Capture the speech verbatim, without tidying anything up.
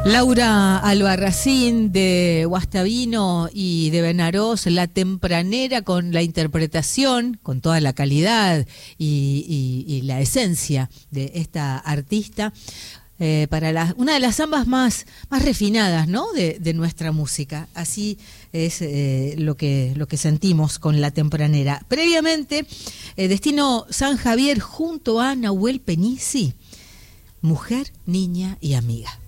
Laura Albarracín de Guastavino y de Benarós, La Tempranera, con la interpretación, con toda la calidad y, y, y la esencia de esta artista, eh, para la, una de las zambas más, más refinadas, ¿no?, de, de nuestra música. Así es eh, lo que, lo que sentimos con La Tempranera. Previamente, eh, Destino San Javier junto a Nahuel Penisi, Mujer, Niña y Amiga.